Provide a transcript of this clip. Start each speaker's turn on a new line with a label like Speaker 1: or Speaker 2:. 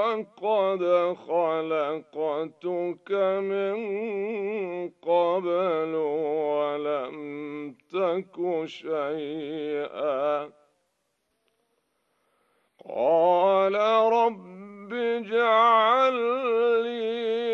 Speaker 1: وقد خلقتك من قبل ولم تك شيئا. قال رب اجعل لي